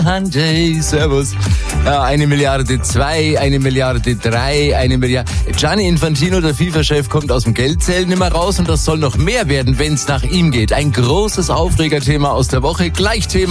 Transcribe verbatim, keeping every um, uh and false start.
Jay, servus. Ja, eine Milliarde zwei, eine Milliarde drei, eine Milliarde. Gianni Infantino, der FIFA-Chef, kommt aus dem Geldzählen nicht mehr raus und das soll noch mehr werden, wenn es nach ihm geht. Ein großes Aufregerthema aus der Woche. Gleich Thema.